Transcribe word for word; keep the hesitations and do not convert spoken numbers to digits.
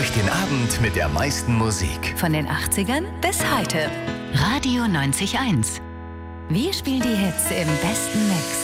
durch den Abend mit der meisten Musik. Von den achtzigern bis heute. Radio neunzig Komma eins. Wir spielen die Hits im besten Mix.